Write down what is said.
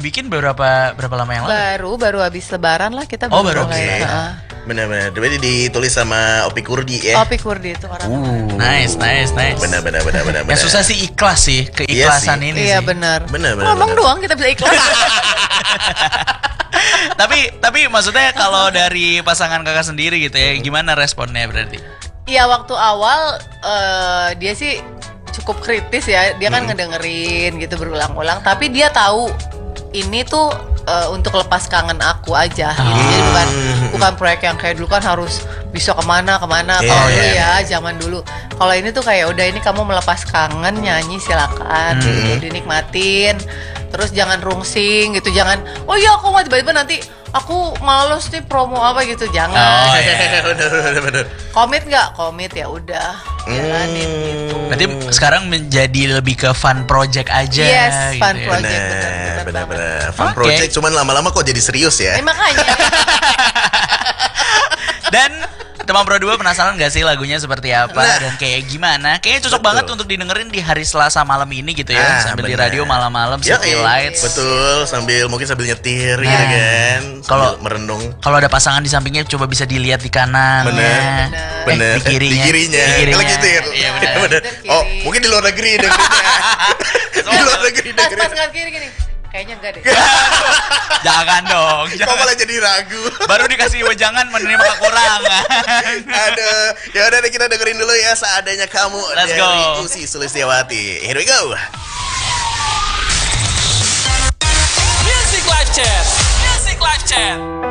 dibikin berapa lama yang lalu? Baru habis lebaran lah kita baru mulai. Benar-benar. Berarti ditulis sama Opi Kurdi ya. Opi Kurdi itu orang. Nice. Benar. Yang susah sih ikhlas sih, keikhlasan ini Iya sih. benar. Benar. Doang kita bisa ikhlas. tapi maksudnya kalau dari pasangan kakak sendiri gitu ya, gimana responnya berarti? Iya waktu awal dia sih cukup kritis ya. Dia kan ngedengerin gitu berulang-ulang. Tapi dia tahu ini tuh untuk lepas kangen aku aja. Gitu. Jadi bukan proyek yang kayak dulu kan harus bisa kemana. Kalau dulu ya zaman dulu. Kalau ini tuh kayak udah ini kamu melepas kangen, nyanyi silakan, gitu, dinikmatin. Terus jangan rungsing gitu, jangan oh iya aku mau tiba-tiba nanti aku males nih promo apa gitu, jangan. Benar. Komit nggak? Komit ya udah jalanin gitu. Berarti sekarang menjadi lebih ke fun project aja. Yes, gitu fun ya. project. Benar. banget. Fun project, cuman lama-lama kok jadi serius ya. Makanya. Dan teman Pro 2 penasaran gak sih lagunya seperti apa dan kayak gimana? Kayaknya cocok banget untuk didengerin di hari Selasa malam ini gitu ya. Sambil di radio malam-malam City Lights. Betul, mungkin sambil nyetir gitu kan. Kalau merenung. Kalau ada pasangan di sampingnya coba bisa dilihat di kanan. Bener. Di kirinya. Kalau nyetir. Iya benar. Oh, mungkin di luar negeri dengerinnya. Di luar negeri Pas kiri gini. Kayaknya enggak deh. Jangan dong. Kok malah jadi ragu. Baru dikasih wejangan menerima kekurangan. Aduh, ya udah kita dengerin dulu ya Seadanya Kamu Let's dari go. Ussy Sulistyawati. Here we go. Music Live Chat.